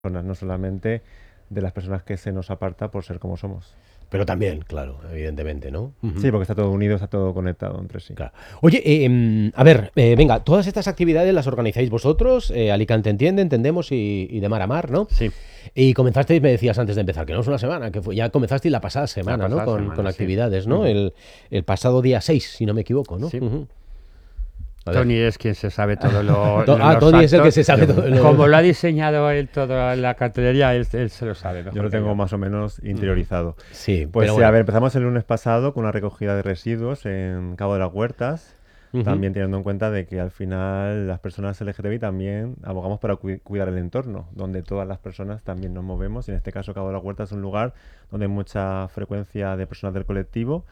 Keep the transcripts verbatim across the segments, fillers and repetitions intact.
personas, no solamente de las personas que se nos aparta por ser como somos. Pero también, claro, evidentemente, ¿no? Uh-huh. Sí, porque está todo unido, está todo conectado entre sí. Claro. Oye, eh, a ver, eh, venga, todas estas actividades las organizáis vosotros, eh, Alicante Entiende, Entendemos y, y de Mar a Mar, ¿no? Sí. Y comenzasteis, me decías antes de empezar, que no es una semana, que fue, ya comenzasteis la pasada semana, la pasada ¿no? Con, semana, con sí. actividades, ¿no? Uh-huh. el, el pasado día seis, si no me equivoco, ¿no? Sí. Uh-huh. Tony es quien se sabe todo lo, To- lo Ah, los Tony actos. es el que se sabe todo lo... Como lo ha diseñado él toda la cartelería, él, él se lo sabe mejor. Yo lo tengo más o menos interiorizado. Sí, pues pero sí, bueno. a ver, empezamos el lunes pasado con una recogida de residuos en Cabo de las Huertas, uh-huh. también teniendo en cuenta de que al final las personas L G T B I también abogamos para cu- cuidar el entorno, donde todas las personas también nos movemos, y en este caso Cabo de las Huertas es un lugar donde hay mucha frecuencia de personas del colectivo.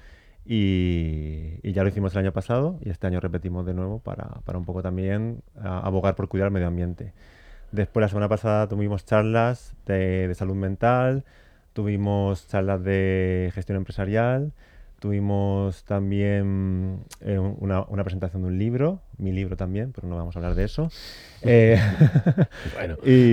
Y, y ya lo hicimos el año pasado y este año repetimos de nuevo para, para un poco también a, abogar por cuidar el medio ambiente. Después, la semana pasada tuvimos charlas de, de salud mental, tuvimos charlas de gestión empresarial, tuvimos también eh, una, una presentación de un libro, mi libro también, pero no vamos a hablar de eso. eh, bueno.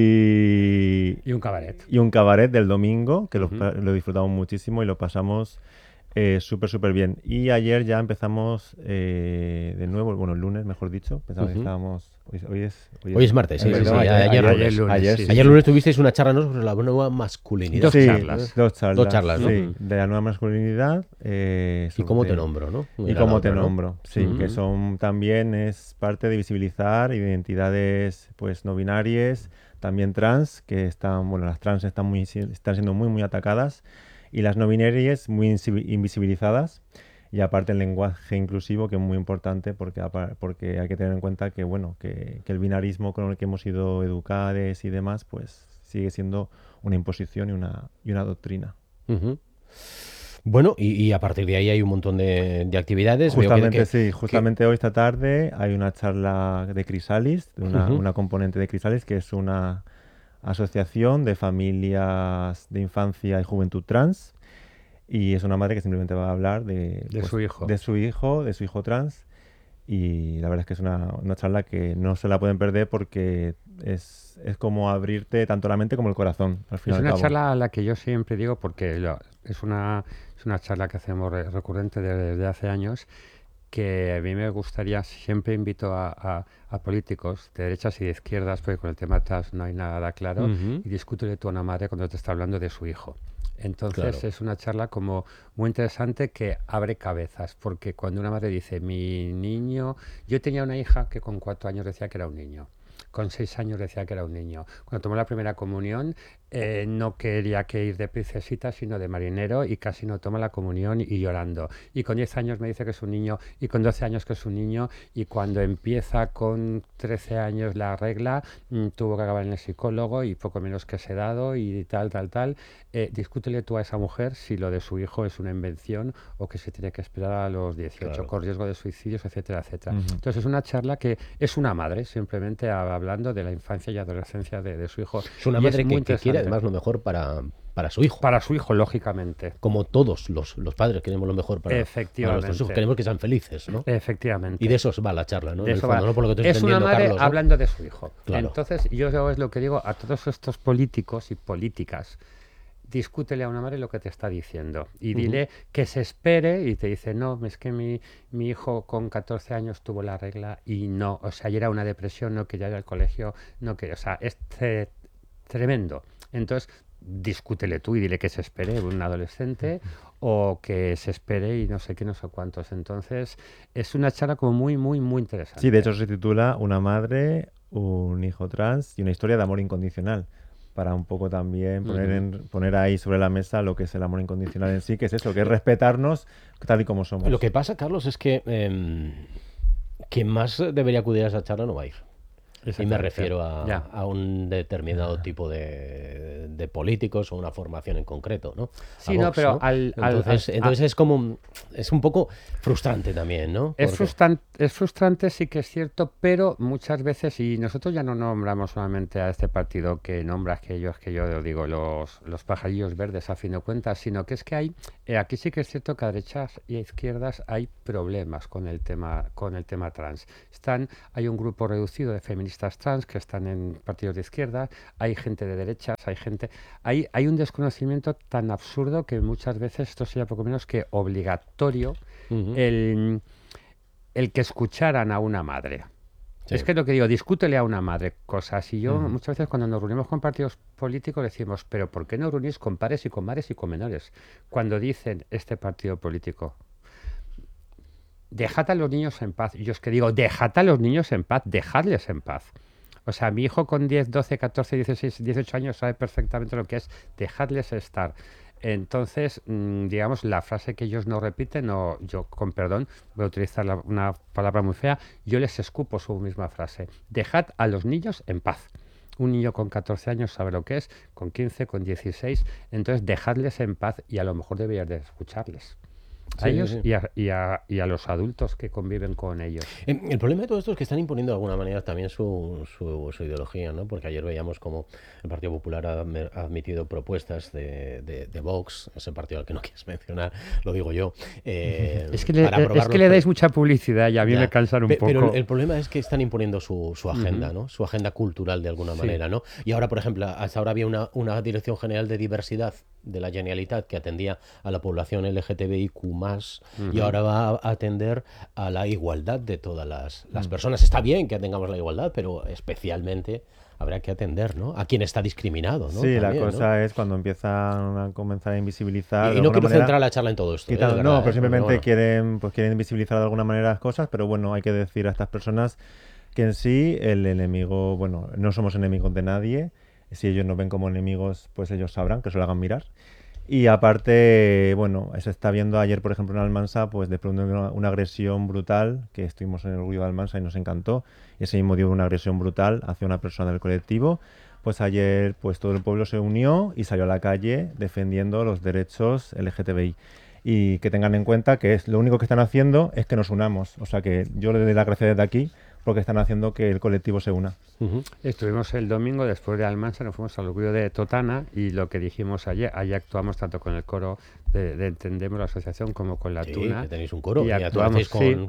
y, y un cabaret. Y un cabaret del domingo, que uh-huh. lo, lo disfrutamos muchísimo y lo pasamos... Eh, súper, súper bien. Y ayer ya empezamos eh, de nuevo, bueno, el lunes, mejor dicho. Pensaba uh-huh. que estábamos... Hoy, hoy, es, hoy, es, hoy es martes, sí, sí, sí, ayer, ayer, ayer, ayer lunes. Ayer, sí, sí, ayer sí. lunes tuvisteis una charla, ¿no?, sobre la nueva masculinidad. Dos sí, charlas. Dos charlas. Dos charlas, ¿no? Sí, de la nueva masculinidad. Eh, ¿Y cómo te nombro, no? Muy y cómo te ¿no? nombro, sí. Uh-huh. Que son también, es parte de visibilizar identidades pues no binarias, también trans, que están, bueno, las trans están, muy, están siendo muy, muy atacadas, y las no binarias muy invisibilizadas. Y aparte el lenguaje inclusivo, que es muy importante porque, porque hay que tener en cuenta que, bueno, que, que el binarismo con el que hemos sido educados y demás, pues sigue siendo una imposición y una, y una doctrina. Uh-huh. Bueno, y, y a partir de ahí hay un montón de, de actividades. Justamente, que, que, sí, justamente que... hoy esta tarde hay una charla de Crisalis, de una, uh-huh. una componente de Crisalis, que es una asociación de familias de infancia y juventud trans. Y es una madre que simplemente va a hablar de, de pues, su hijo. De su hijo, de su hijo trans. Y la verdad es que es una, una charla que no se la pueden perder porque es, es como abrirte tanto la mente como el corazón. Al fin es al una cabo. charla a la que yo siempre digo, porque lo, es, una, es una charla que hacemos re, recurrente desde, desde hace años, que a mí me gustaría, siempre invito a, a, a políticos de derechas y de izquierdas, porque con el tema trans no hay nada claro, uh-huh. y discútele tú a una madre cuando te está hablando de su hijo. Entonces claro. es una charla como muy interesante que abre cabezas, porque cuando una madre dice, mi niño, yo tenía una hija que con cuatro años decía que era un niño, con seis años decía que era un niño, cuando tomó la primera comunión eh, no quería que ir de princesita sino de marinero y casi no toma la comunión y llorando, y con diez años me dice que es un niño, y con doce años que es un niño, y cuando empieza con trece años la regla mmm, tuvo que acabar en el psicólogo y poco menos que sedado y tal, tal, tal. Eh, discútele tú a esa mujer si lo de su hijo es una invención o que se tiene que esperar a los dieciocho claro. con riesgo de suicidios, etcétera, etcétera. Uh-huh. Entonces es una charla que es una madre simplemente hablando de la infancia y adolescencia de, de su hijo. Es una y madre es que, que quiere además lo mejor para, para su hijo. Para su hijo, lógicamente. Como todos los, los padres queremos lo mejor para, para nuestros hijos. Queremos que sean felices, ¿no? Efectivamente. Y de eso va la charla, ¿no? De en el eso fondo, va. ¿no? Por lo que estoy es una madre Carlos, ¿no? hablando de su hijo. Claro. Entonces yo es lo que digo a todos estos políticos y políticas. Discútele a una madre lo que te está diciendo y dile uh-huh. que se espere, y te dice, no, es que mi, mi hijo con catorce años tuvo la regla y no, o sea, y era una depresión, no quería ir al colegio, no quería, o sea, es tre- tremendo. Entonces, discútele tú y dile que se espere un adolescente o que se espere y no sé qué, no sé cuántos. Entonces, es una charla como muy, muy, muy interesante. Sí, de hecho se titula Una madre, un hijo trans y una historia de amor incondicional, para un poco también poner, en, poner ahí sobre la mesa lo que es el amor incondicional en sí, que es eso, que es respetarnos tal y como somos. Lo que pasa, Carlos, es que eh, quien más debería acudir a esa charla no va a ir. Y me refiero a, a un determinado tipo de, de políticos o una formación en concreto, ¿no? A Sí, no, Vox, pero ¿no? al- al- Entonces, al- entonces es como, un- es un poco frustrante también, ¿no? Es Porque- frustran- es frustrante, sí que es cierto, pero muchas veces, y nosotros ya no nombramos solamente a este partido que nombras, que yo, que yo digo, los, los pajarillos verdes a fin de cuentas, sino que es que hay, eh, aquí sí que es cierto que a derechas y a izquierdas hay problemas con el tema, con el tema trans. Están, hay un grupo reducido de feministas trans que están en partidos de izquierda, hay gente de derechas, hay gente, hay, hay un desconocimiento tan absurdo que muchas veces esto sería poco menos que obligatorio Ujú. el el que escucharan a una madre. Sí. Es que lo que digo, discútele a una madre cosas. Y yo Ujú. muchas veces cuando nos reunimos con partidos políticos decimos, pero ¿por qué no reunís con padres y con madres y con menores? Cuando dicen este partido político, dejad a los niños en paz. Y yo es que digo, dejad a los niños en paz, dejadles en paz. O sea, mi hijo con diez, doce, catorce, dieciséis, dieciocho años sabe perfectamente lo que es dejadles estar. Entonces, mm, digamos, la frase que ellos no repiten, o yo, con perdón, voy a utilizar la- una palabra muy fea, yo les escupo su misma frase. Dejad a los niños en paz. Un niño con catorce años sabe lo que es, con quince, con dieciséis, entonces dejadles en paz y a lo mejor deberías de escucharles. A Sí, ellos sí. Y, a, y, a, y a los adultos que conviven con ellos. Eh, El problema de todo esto es que están imponiendo de alguna manera también su, su, su ideología, ¿no? Porque ayer veíamos como el Partido Popular ha, adme- ha admitido propuestas de, de, de Vox, ese partido al que no quieres mencionar, lo digo yo. eh, Es que le, para es aprobar que los le pre- dais mucha publicidad y a mí Ya. me cansan un Pe- poco. Pero el, el problema es que están imponiendo su, su agenda, Ujú. ¿no? Su agenda cultural de alguna Sí. manera, ¿no? Y ahora, por ejemplo, hasta ahora había una, una Dirección General de Diversidad de la Generalitat que atendía a la población L G T B I Q más, y Ujú. ahora va a atender a la igualdad de todas las, las personas. Está bien que tengamos la igualdad, pero especialmente habrá que atender, ¿no? A quien está discriminado, ¿no? Sí, la También, ¿no? cosa es cuando empiezan a comenzar a invisibilizar. Y, de y no alguna quiero manera, centrar la charla en todo esto, ¿eh? De quitando- verdad, no, ¿eh? pero simplemente Porque, bueno, quieren, pues quieren invisibilizar de alguna manera las cosas, pero bueno, hay que decir a estas personas que en sí el enemigo, bueno, no somos enemigos de nadie. Si ellos nos ven como enemigos, pues ellos sabrán que se lo hagan mirar. Y aparte, bueno, se está viendo ayer, por ejemplo, en Almansa, pues de pronto una, una agresión brutal, que estuvimos en el Orgullo de Almansa y nos encantó. Ese mismo día hubo una agresión brutal hacia una persona del colectivo. Pues ayer, pues todo el pueblo se unió y salió a la calle defendiendo los derechos L G T B I. Y que tengan en cuenta que es lo único que están haciendo es que nos unamos. O sea que yo le doy la gracia desde aquí porque están haciendo que el colectivo se una. ujú. Estuvimos el domingo después de Almansa, nos fuimos al Orgullo de Totana y lo que dijimos ayer, allí actuamos tanto con el coro de, de Entendemos la Asociación como con la Sí, Tuna. que tenéis un coro y y actuamos, actuasteis con, sí.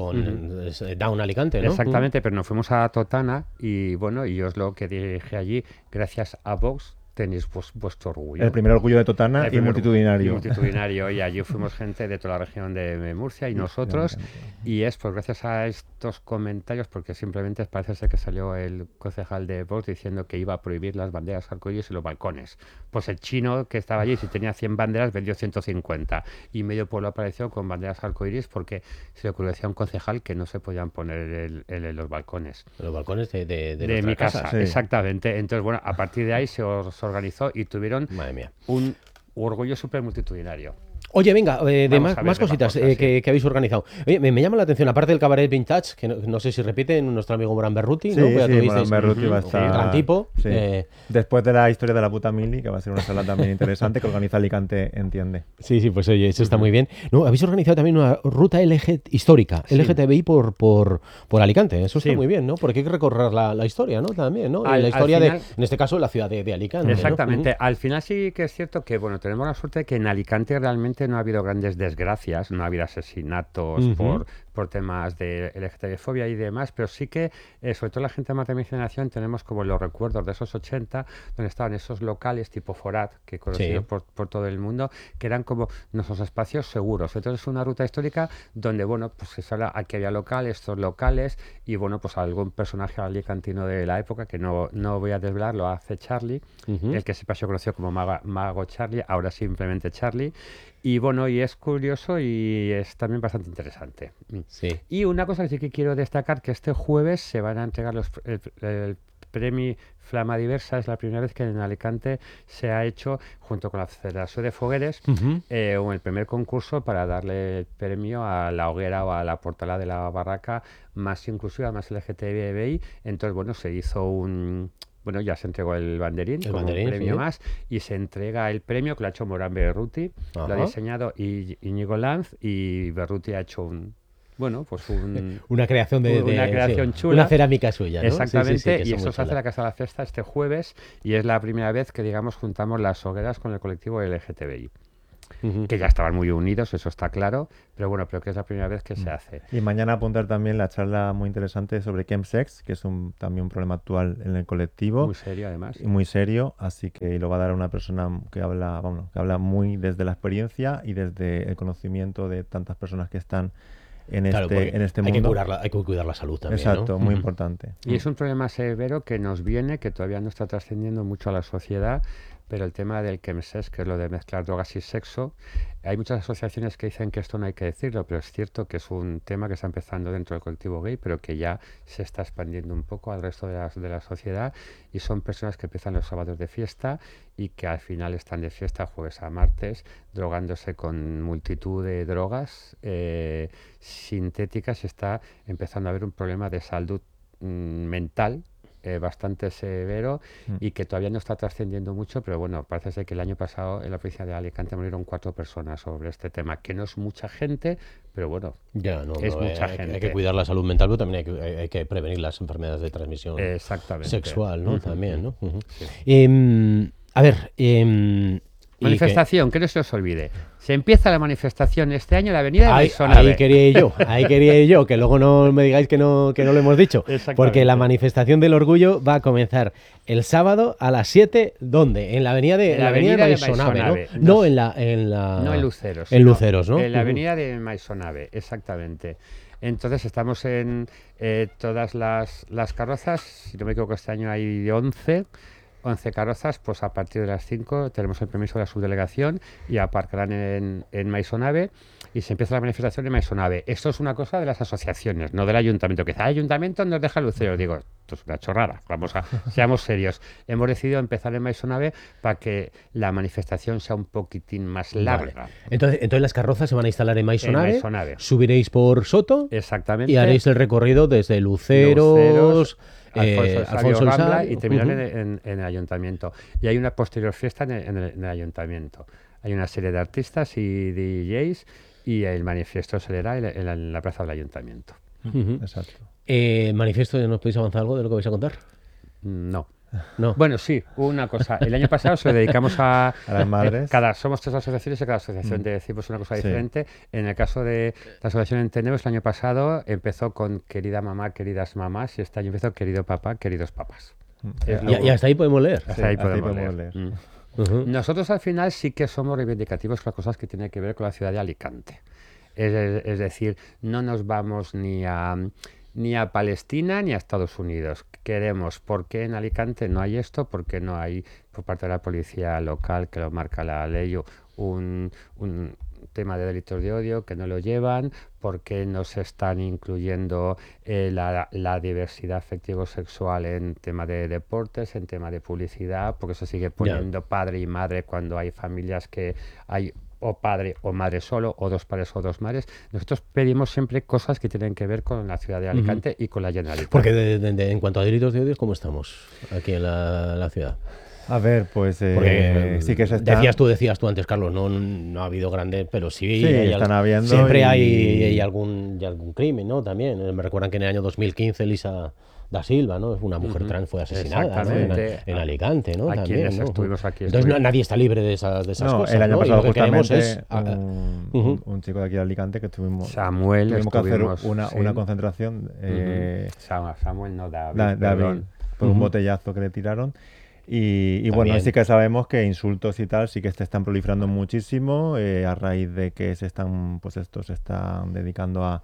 con eh, Down Alicante, ¿no? Exactamente, pero nos fuimos a Totana y bueno, y yo es lo que dije allí, gracias a Vox tenéis vues- vuestro orgullo. El primer orgullo de Totana El y primer- multitudinario. y multitudinario, y allí fuimos gente de toda la región de Murcia y nosotros, y es pues gracias a estos comentarios, porque simplemente parece ser que salió el concejal de Vox diciendo que iba a prohibir las banderas arcoíris en los balcones. Pues el chino que estaba allí, si tenía cien banderas, vendió ciento cincuenta, y medio pueblo apareció con banderas arcoíris porque se le ocurrió decir a un concejal que no se podían poner en, en- en los balcones. Los balcones de, de, de De, nuestra mi casa, casa. sí. exactamente. Entonces, bueno, a partir de ahí se, or- se organizó y tuvieron Madre mía. un orgullo súper multitudinario. Oye, venga, eh, de Vamos más, a ver, más de más cositas cosas, eh, sí. que, que habéis organizado. Oye, me, me llama la atención, aparte del cabaret Vintage, que no, no sé si repite nuestro amigo Morán Berruti, Sí, ¿no? Pues ya sí, tuvisteis- Morán Berruti va a Ujú, estar- gran tipo. sí. eh, Después de la historia de la puta Mili, que va a ser una sala también interesante que organiza Alicante Entiende. Sí, sí, pues oye, eso está muy bien. No, habéis organizado también una ruta L G histórica, Sí. L G T B I por, por, por Alicante. Eso está Sí. muy bien, ¿no? Porque hay que recorrer la, la historia, ¿no? También, ¿no? Y Al- la al historia final- de, en este caso, la ciudad de, de Alicante. ¿no? Exactamente. Ujú. Al final sí que es cierto que, bueno, tenemos la suerte de que en Alicante realmente no ha habido grandes desgracias, no ha habido asesinatos Ujú. por, por temas de L G T B fobia y demás, pero sí que, eh, sobre todo la gente más de mi generación, tenemos como los recuerdos de esos ochenta, donde estaban esos locales tipo Forat, que conocidos Sí. por, por todo el mundo, que eran como nuestros espacios seguros. Entonces es una ruta histórica donde, bueno, pues se habla, aquí había locales, estos locales, y bueno, pues algún personaje alicantino de la época, que no, no voy a desvelar, lo hace Charlie, Ujú. el que se pasó conoció como Maga- Mago Charlie, ahora simplemente Charlie. Y bueno, y es curioso y es también bastante interesante. Sí. Y una cosa que sí que quiero destacar, que este jueves se van a entregar los, el, el premio Flama Diversa. Es la primera vez que en Alicante se ha hecho, junto con la Federación de Fogueres, Ujú. eh, un- el primer concurso para darle el premio a la hoguera o a la portada de la barraca más inclusiva, más L G T B I. Entonces, bueno, se hizo un, bueno, ya se entregó el banderín, el como banderín, un premio sí. más, y se entrega el premio que lo ha hecho Morán Berruti, lo ha Ajá. diseñado I- Íñigo Lanz, y Berruti ha hecho un, bueno, pues un... Una creación de, Una de- creación sí, chula. una cerámica suya, ¿no? Exactamente, Sí, sí, sí, que y son muy eso se hace en chulas. la Casa de la Fiesta este jueves, y es la primera vez que, digamos, juntamos las hogueras con el colectivo L G T B I. Ujú. Que ya estaban muy unidos, eso está claro, pero bueno, pero que es la primera vez que se hace. Y mañana apuntar también la charla muy interesante sobre chemsex, que es un, también un problema actual en el colectivo. Muy serio, además. Y muy serio, así que lo va a dar una persona que habla, bueno, que habla muy desde la experiencia y desde el conocimiento de tantas personas que están en Claro, este, porque en este hay mundo. que cuidar la, hay que cuidar la salud también, Exacto, ¿no? muy Ujú. importante. Y es un problema severo que nos viene, que todavía no está trascendiendo mucho a la sociedad, pero el tema del chemsex, que es lo de mezclar drogas y sexo, hay muchas asociaciones que dicen que esto no hay que decirlo, pero es cierto que es un tema que está empezando dentro del colectivo gay, pero que ya se está expandiendo un poco al resto de la, de la sociedad, y son personas que empiezan los sábados de fiesta y que al final están de fiesta jueves a martes, drogándose con multitud de drogas eh, sintéticas, y está empezando a haber un problema de salud mm, mental eh, bastante severo Mm. y que todavía no está trascendiendo mucho, pero bueno, parece ser que el año pasado en la provincia de Alicante murieron cuatro personas sobre este tema, que no es mucha gente, pero bueno, Ya, no, es no, mucha hay, gente. hay que cuidar la salud mental, pero también hay que, hay, hay que prevenir las enfermedades de transmisión Exactamente. sexual, ¿no? Ujú, También, ¿no? Ujú. sí. Em, a ver, em, y Manifestación, que no se os olvide. Se empieza la manifestación este año en la avenida de Ahí, Maisonave. ahí quería ir yo, ahí quería ir yo, que luego no me digáis que no, que no lo hemos dicho. Exactamente. Porque la manifestación del orgullo va a comenzar el sábado a las siete, ¿dónde? En la avenida de, En la la avenida de avenida de Maisonave, ¿no? Maisonave. No Nos- en la, en la... No en Luceros. En sino Luceros, ¿no? En la Ujú. avenida de Maisonave, exactamente. Entonces estamos en eh, todas las, las carrozas, si no me equivoco este año hay once, once carrozas, pues a partir de las cinco tenemos el permiso de la subdelegación y aparcarán en, en Maisonave y se empieza la manifestación en Maisonave. Esto es una cosa de las asociaciones, no del ayuntamiento. Que el ayuntamiento nos deja Luceros. Digo, esto es una chorrada, vamos a, seamos serios. Hemos decidido empezar en Maisonave para que la manifestación sea un poquitín más larga. Vale. Entonces, entonces las carrozas se van a instalar en Maisonave, En Maisonave. subiréis por Soto Exactamente. y haréis el recorrido desde Luceros, Luceros, eh, Alfonso el Sabio, Alfonso el Rambla, Sabio, y terminar ujú. en, en- en el ayuntamiento. Y hay una posterior fiesta en el, en el- en el ayuntamiento. Hay una serie de artistas y D Js y el manifiesto se leerá en, la- en la, en la plaza del ayuntamiento. Ujú. Exacto. Eh, manifiesto, ¿nos podéis avanzar algo de lo que vais a contar? No. No. Bueno, sí, una cosa. El año pasado se lo dedicamos a, A las madres. eh, cada, somos tres asociaciones y cada asociación Mm. decimos una cosa Sí. diferente. En el caso de la asociación Entendemos, el año pasado empezó con querida mamá, queridas mamás, y este año empezó querido papá, queridos papás. Es Y, y hasta ahí podemos leer. Hasta Sí, ahí hasta ahí podemos podemos leer. leer. Mm. Ujú. Nosotros al final sí que somos reivindicativos con las cosas que tienen que ver con la ciudad de Alicante. Es, es- es decir, no nos vamos ni a, ni a Palestina ni a Estados Unidos. Queremos, ¿por qué en Alicante no hay esto? ¿Por qué no hay por parte de la policía local, que lo marca la ley, un, un tema de delitos de odio que no lo llevan? ¿Por qué no se están incluyendo eh, la, la diversidad afectivo-sexual en tema de deportes, en tema de publicidad? Porque se sigue poniendo padre y madre cuando hay familias que hay o padre o madre solo, o dos padres o dos madres. Nosotros pedimos siempre cosas que tienen que ver con la ciudad de Alicante y con la Generalitat. Porque de- de- de- en cuanto a delitos de odio, ¿cómo estamos aquí en la, la ciudad? A ver, pues eh, Porque sí que se está... decías tú, decías tú antes, Carlos, no, no ha habido grandes, pero sí, Sí, hay están al- habiendo siempre y- hay, hay algún, hay algún crimen, ¿no? También eh, me recuerdan que en el año dos mil quince Elisa da Silva, ¿no? Una mujer Ujú. trans fue asesinada, ¿no? En, Exactamente. en Alicante, ¿no? A También, quienes ¿no? estuvimos aquí Entonces no- estuvimos. nadie está libre de esas, de esas No, cosas, el año ¿no? Y pasado lo que queremos justamente es... ah, un, ujú. un- un chico de aquí de Alicante que tuvimos, Samuel, tuvimos que hacer estuvimos, una, sí. una concentración eh, Sa- Samuel no, David, Da- David, perdón. por un Ujú. botellazo que le tiraron. Y, y bueno, También. sí que sabemos que insultos y tal sí que se están proliferando muchísimo eh, a raíz de que se están, pues esto, se están dedicando a,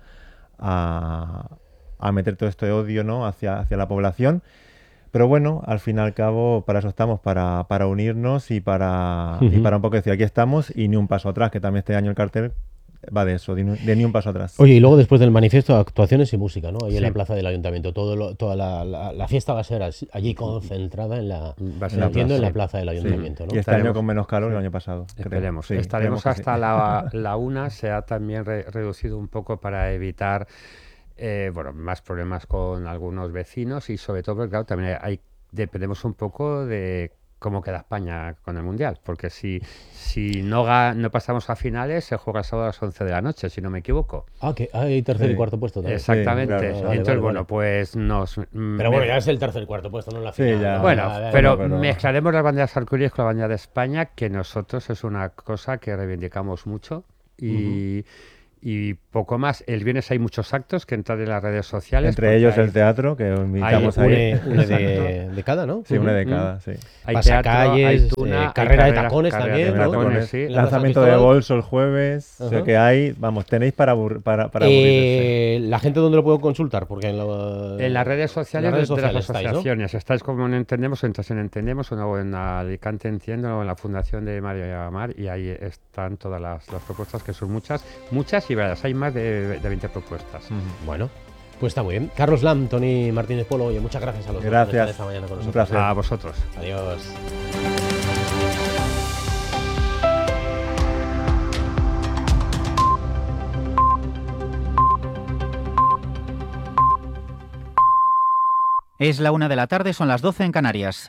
a, a meter todo este odio, ¿no? hacia, hacia la población. Pero bueno, al fin y al cabo, para eso estamos, para, para unirnos y para, y Ujú. para un poco decir, aquí estamos y ni un paso atrás, que también este año el cartel va de eso, de, ni- de ni un paso atrás. Oye, y luego después del manifiesto, actuaciones y música, ¿no? Ahí Sí. en la plaza del ayuntamiento. Todo lo- toda la, la- la fiesta va a ser así- allí concentrada en la, Va a ser entiendo, plaza, en la sí. plaza del Sí. ayuntamiento, ¿no? Y este Estaremos- año con menos calor que el año pasado. creo. Esperemos. Sí, Estaremos esperemos que sí. hasta la, la una. Se ha también re- reducido un poco para evitar eh, bueno, más problemas con algunos vecinos y sobre todo porque claro, también hay dependemos un poco de cómo queda España con el Mundial, porque si, si no, ga, no pasamos a finales, se juega el sábado a las once de la noche, si no me equivoco. Ah, que hay tercer Sí. y cuarto puesto también. Exactamente. Sí, claro. Entonces, Vale, vale, bueno, vale. pues nos... Pero bueno, ya es el tercer y cuarto puesto, no en la Sí, final. ya. ¿no? Bueno, Ya, ya, pero, pero- mezclaremos las banderas arcoíris con la bandera de España, que nosotros es una cosa que reivindicamos mucho y, uh-huh. y poco más. El viernes hay muchos actos que entran en las redes sociales. Entre ellos hay, el teatro, que os invitamos hay ahí. Une, une de, de cada, ¿no? Sí, uh-huh. una de cada, sí. Hay pasacalles, teatro, hay tuna, eh, carrera hay de tacones carrera, también, carrera ¿no? de tacones, sí. Lanzamiento de bolso el jueves, uh-huh. o sea que hay, vamos, tenéis para, abur- para, para eh, ¿La gente dónde lo puede consultar? Porque en, la, en las redes sociales, las redes de, sociales de las asociaciones. Estáis, ¿no? Estáis como en Entendemos, entras en Entendemos, o no, en Alicante Entiendo, o en la Fundación de Mario Amar, y ahí están todas las, las propuestas, que son muchas, muchas y varias. Hay más de, de veinte propuestas. Uh-huh. Bueno. Pues está muy bien. Carlos Lam, Tony Martínez Polo, oye, muchas gracias a los dos por estar esta mañana con nosotros. Un placer. A vosotros. Adiós. Es la una de la tarde, son las doce en Canarias.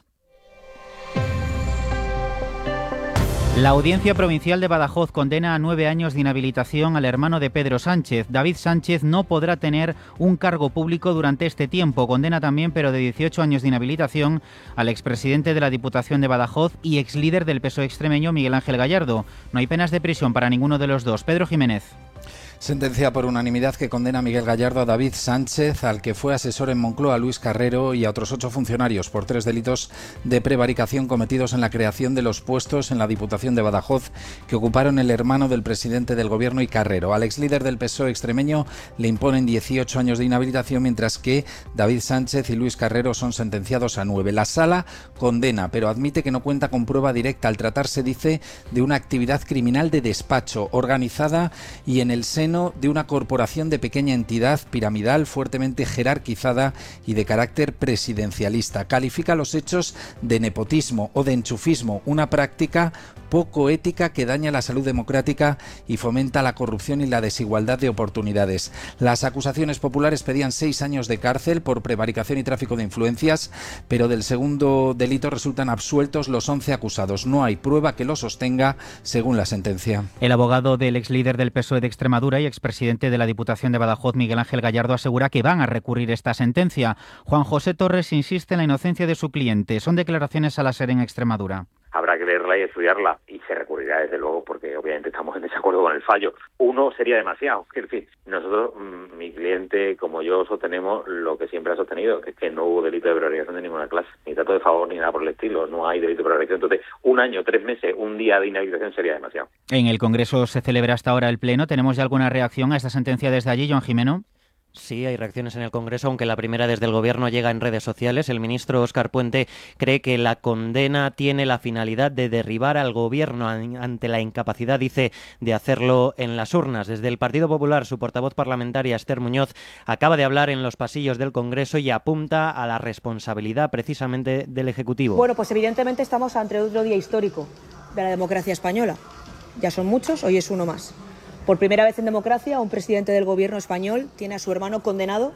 La Audiencia Provincial de Badajoz condena a nueve años de inhabilitación al hermano de Pedro Sánchez. David Sánchez no podrá tener un cargo público durante este tiempo. Condena también, pero de dieciocho años de inhabilitación, al expresidente de la Diputación de Badajoz y exlíder del P S O E extremeño, Miguel Ángel Gallardo. No hay penas de prisión para ninguno de los dos. Pedro Jiménez. Sentencia por unanimidad que condena a Miguel Gallardo, a David Sánchez, al que fue asesor en Moncloa, Luis Carrero, y a otros ocho funcionarios por tres delitos de prevaricación cometidos en la creación de los puestos en la Diputación de Badajoz que ocuparon el hermano del presidente del Gobierno y Carrero. Al exlíder del P S O E extremeño le imponen dieciocho años de inhabilitación, mientras que David Sánchez y Luis Carrero son sentenciados a nueve. La Sala condena, pero admite que no cuenta con prueba directa al tratarse, dice, de una actividad criminal de despacho, organizada y en el seno de una corporación de pequeña entidad piramidal fuertemente jerarquizada y de carácter presidencialista. Califica los hechos de nepotismo o de enchufismo, una práctica poco ética que daña la salud democrática y fomenta la corrupción y la desigualdad de oportunidades. Las acusaciones populares pedían seis años de cárcel por prevaricación y tráfico de influencias, pero del segundo delito resultan absueltos los once acusados. No hay prueba que lo sostenga, según la sentencia. El abogado del exlíder del P S O E de Extremadura y expresidente de la Diputación de Badajoz, Miguel Ángel Gallardo, asegura que van a recurrir esta sentencia. Juan José Torres insiste en la inocencia de su cliente. Son declaraciones a la SER en Extremadura. Habrá que leerla y estudiarla, y se recurrirá desde luego porque obviamente estamos en desacuerdo con el fallo. Uno sería demasiado. Es decir, nosotros, mi cliente como yo sostenemos lo que siempre ha sostenido, que es que no hubo delito de prevaricación de ninguna clase, ni trato de favor ni nada por el estilo, no hay delito de prevaricación. Entonces, un año, tres meses, un día de inhabilitación sería demasiado. En el Congreso se celebra hasta ahora el Pleno. ¿Tenemos ya alguna reacción a esta sentencia desde allí, Joan Jimeno? Sí, hay reacciones en el Congreso, aunque la primera desde el Gobierno llega en redes sociales. El ministro Óscar Puente cree que la condena tiene la finalidad de derribar al Gobierno ante la incapacidad, dice, de hacerlo en las urnas. Desde el Partido Popular, su portavoz parlamentaria, Esther Muñoz, acaba de hablar en los pasillos del Congreso y apunta a la responsabilidad precisamente del Ejecutivo. Bueno, pues evidentemente estamos ante otro día histórico de la democracia española. Ya son muchos, hoy es uno más. Por primera vez en democracia, un presidente del gobierno español tiene a su hermano condenado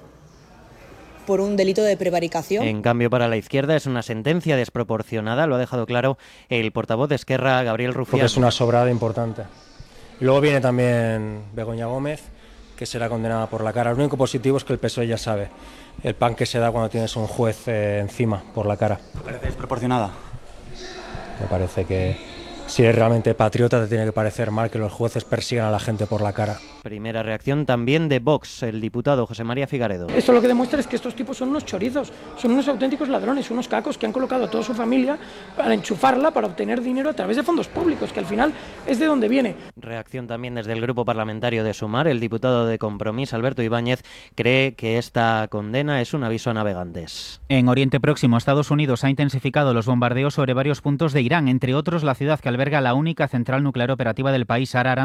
por un delito de prevaricación. En cambio, para la izquierda es una sentencia desproporcionada, lo ha dejado claro el portavoz de Esquerra, Gabriel Rufián. Porque es una sobrada importante. Y luego viene también Begoña Gómez, que será condenada por la cara. Lo único positivo es que el P S O E ya sabe el pan que se da cuando tienes un juez eh, encima por la cara. ¿Te parece desproporcionada? Me parece que si eres realmente patriota te tiene que parecer mal que los jueces persigan a la gente por la cara. Primera reacción también de Vox, el diputado José María Figaredo. Esto lo que demuestra es que estos tipos son unos chorizos, son unos auténticos ladrones, unos cacos que han colocado a toda su familia para enchufarla, para obtener dinero a través de fondos públicos, que al final es de donde viene. Reacción también desde el grupo parlamentario de Sumar. El diputado de Compromís, Alberto Ibáñez, cree que esta condena es un aviso a navegantes. En Oriente Próximo, Estados Unidos ha intensificado los bombardeos sobre varios puntos de Irán, entre otros la ciudad que alberga la única central nuclear operativa del país, Ara Aranda.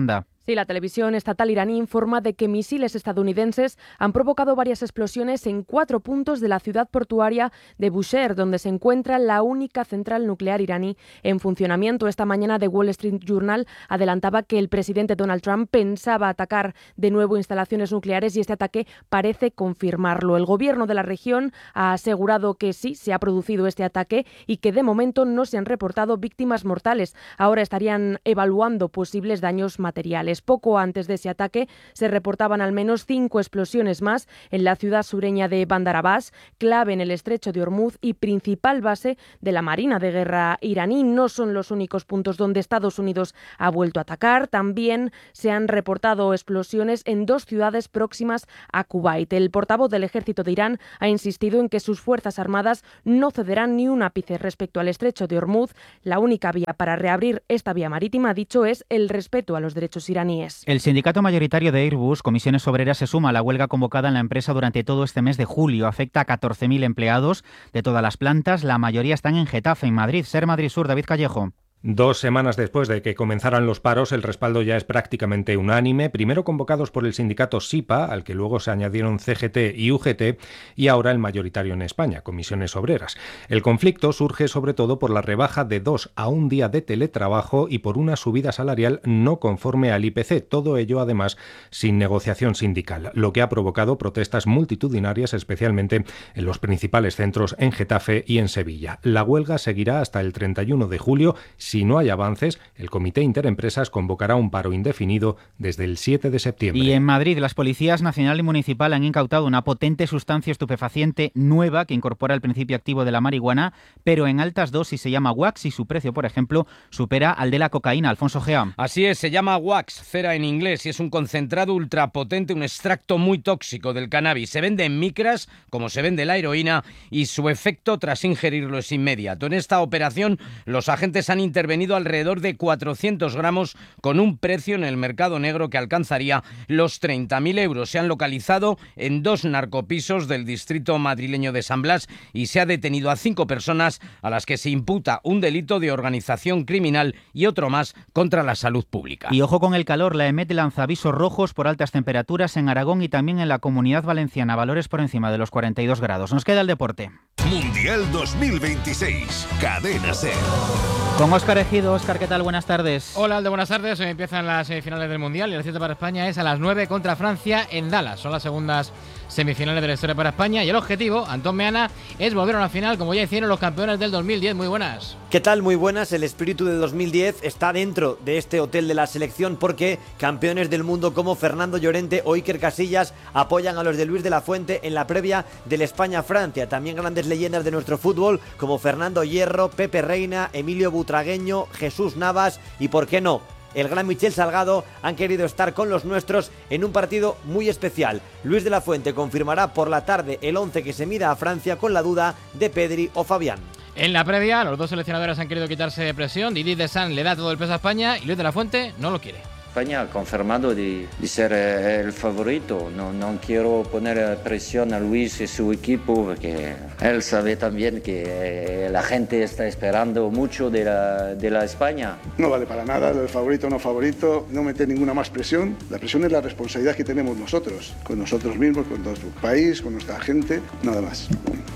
Sí, la televisión estatal iraní informa de que misiles estadounidenses han provocado varias explosiones en cuatro puntos de la ciudad portuaria de Bushehr, donde se encuentra la única central nuclear iraní en funcionamiento. Esta mañana The Wall Street Journal adelantaba que el presidente Donald Trump pensaba atacar de nuevo instalaciones nucleares y este ataque parece confirmarlo. El gobierno de la región ha asegurado que sí, se ha producido este ataque y que de momento no se han reportado víctimas mortales. Ahora estarían evaluando posibles daños materiales. Poco antes de ese ataque se reportaban al menos cinco explosiones más en la ciudad sureña de Bandar Abbas, clave en el estrecho de Hormuz y principal base de la Marina de Guerra iraní. No son los únicos puntos donde Estados Unidos ha vuelto a atacar. También se han reportado explosiones en dos ciudades próximas a Kuwait. El portavoz del ejército de Irán ha insistido en que sus fuerzas armadas no cederán ni un ápice respecto al estrecho de Hormuz. La única vía para reabrir esta vía marítima, ha dicho, es el respeto a los derechos iraníes. El sindicato mayoritario de Airbus, Comisiones Obreras, se suma a la huelga convocada en la empresa durante todo este mes de julio. Afecta a catorce mil empleados de todas las plantas. La mayoría están en Getafe, en Madrid. Ser Madrid Sur, David Callejo. Dos semanas después de que comenzaran los paros, el respaldo ya es prácticamente unánime, primero convocados por el sindicato SIPA, al que luego se añadieron C G T y U G T, y ahora el mayoritario en España, Comisiones Obreras. El conflicto surge sobre todo por la rebaja de dos a un día de teletrabajo y por una subida salarial no conforme al I P C, todo ello además sin negociación sindical, lo que ha provocado protestas multitudinarias, especialmente en los principales centros en Getafe y en Sevilla. La huelga seguirá hasta el treinta y uno de julio. Si no hay avances, el Comité Interempresas convocará un paro indefinido desde el siete de septiembre. Y en Madrid, las policías nacional y municipal han incautado una potente sustancia estupefaciente nueva que incorpora el principio activo de la marihuana, pero en altas dosis. Se llama wax y su precio, por ejemplo, supera al de la cocaína. Alfonso Gea. Así es, se llama wax, cera en inglés, y es un concentrado ultrapotente, un extracto muy tóxico del cannabis. Se vende en micras, como se vende la heroína, y su efecto tras ingerirlo es inmediato. En esta operación, los agentes han intervenido alrededor de cuatrocientos gramos con un precio en el mercado negro que alcanzaría los treinta mil euros. Se han localizado en dos narcopisos del distrito madrileño de San Blas y se ha detenido a cinco personas a las que se imputa un delito de organización criminal y otro más contra la salud pública. Y ojo con el calor, la EMET lanza avisos rojos por altas temperaturas en Aragón y también en la Comunidad Valenciana, valores por encima de los cuarenta y dos grados. Nos queda el deporte. Mundial dos mil veintiséis, Cadena SER. Con Óscar Ejido. Óscar, ¿qué tal? Buenas tardes. Hola, Aldo, buenas tardes. Hoy empiezan las semifinales del Mundial y la cita para España es a las nueve contra Francia en Dallas. Son las segundas semifinales de la historia para España y el objetivo, Antón Meana, es volver a una final como ya hicieron los campeones del dos mil diez. Muy buenas. ¿Qué tal? Muy buenas. El espíritu de dos mil diez está dentro de este hotel de la selección porque campeones del mundo como Fernando Llorente o Iker Casillas apoyan a los de Luis de la Fuente en la previa del España-Francia. También grandes leyendas de nuestro fútbol como Fernando Hierro, Pepe Reina, Emilio Butragueño, Jesús Navas y, ¿por qué no?, el gran Michel Salgado han querido estar con los nuestros en un partido muy especial. Luis de la Fuente confirmará por la tarde el once que se mida a Francia con la duda de Pedri o Fabián. En la previa, los dos seleccionadores han querido quitarse de presión. Didier Deschamps le da todo el peso a España y Luis de la Fuente no lo quiere. España ha confirmado de, de ser eh, el favorito. No, no quiero poner presión a Luis y su equipo porque él sabe también que eh, la gente está esperando mucho de la, de la España. No vale para nada el favorito o no favorito, no meter ninguna más presión. La presión es la responsabilidad que tenemos nosotros, con nosotros mismos, con nuestro país, con nuestra gente, nada más.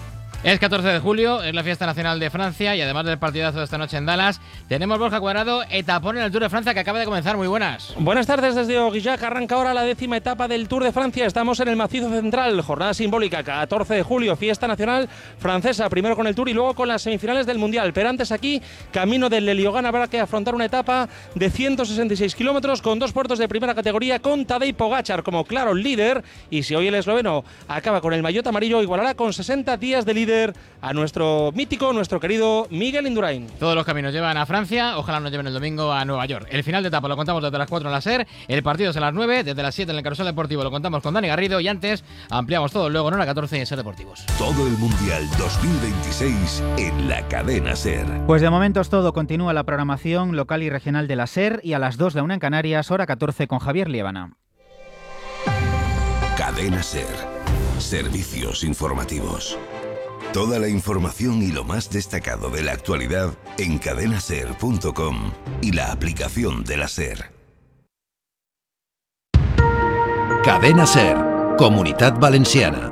Es catorce de julio, es la fiesta nacional de Francia y además del partidazo de esta noche en Dallas, tenemos Borja Cuadrado, etapón en el Tour de Francia que acaba de comenzar. Muy buenas. Buenas tardes desde Aurillac, arranca ahora la décima etapa del Tour de Francia. Estamos en el macizo central, jornada simbólica, catorce de julio, fiesta nacional francesa, primero con el Tour y luego con las semifinales del Mundial. Pero antes aquí, camino del Leliogán, habrá que afrontar una etapa de ciento sesenta y seis kilómetros con dos puertos de primera categoría con Tadej Pogačar como claro líder, y si hoy el esloveno acaba con el maillot amarillo, igualará con sesenta días de líder a nuestro mítico, nuestro querido Miguel Indurain. Todos los caminos llevan a Francia, ojalá nos lleven el domingo a Nueva York. El final de etapa lo contamos desde las cuatro en la SER, el partido es a las nueve, desde las siete en el Carrusel Deportivo lo contamos con Dani Garrido y antes ampliamos todo luego en hora catorce en SER Deportivos. Todo el Mundial dos mil veintiséis en la cadena SER. Pues de momento es todo, continúa la programación local y regional de la SER y a las dos la una en Canarias, hora catorce con Javier Liébana. Cadena SER. Servicios informativos. Toda la información y lo más destacado de la actualidad en cadena ser punto com y la aplicación de la SER. Cadena SER, Comunitat Valenciana.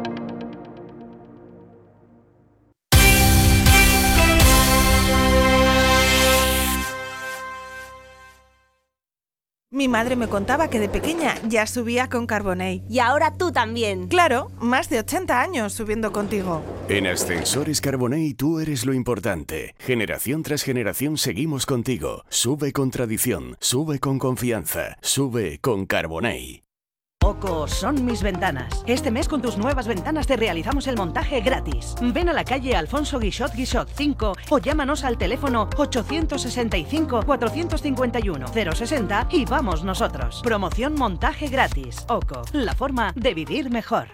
Mi madre me contaba que de pequeña ya subía con Carbonell. Y ahora tú también. Claro, más de ochenta años subiendo contigo. En Ascensores Carbonell tú eres lo importante. Generación tras generación seguimos contigo. Sube con tradición, sube con confianza, sube con Carbonell. Oco son mis ventanas. Este mes con tus nuevas ventanas te realizamos el montaje gratis. Ven a la calle Alfonso Guixot Guixot cinco o llámanos al teléfono ochocientos sesenta y cinco, cuatrocientos cincuenta y uno, cero sesenta y vamos nosotros. Promoción montaje gratis. Oco, la forma de vivir mejor.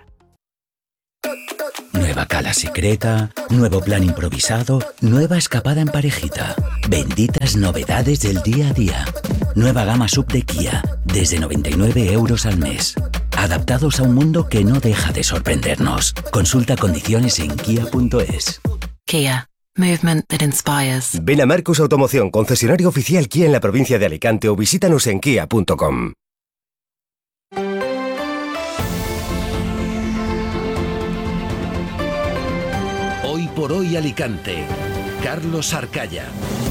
Nueva cala secreta, nuevo plan improvisado, nueva escapada en parejita. Benditas novedades del día a día. Nueva gama sub de Kia, desde noventa y nueve euros al mes. Adaptados a un mundo que no deja de sorprendernos. Consulta condiciones en kia punto es. Kia. Movement that inspires. Ven a Marcos Automoción, concesionario oficial Kia en la provincia de Alicante, o visítanos en kia punto com. Hoy por hoy Alicante. Carlos Arcaya.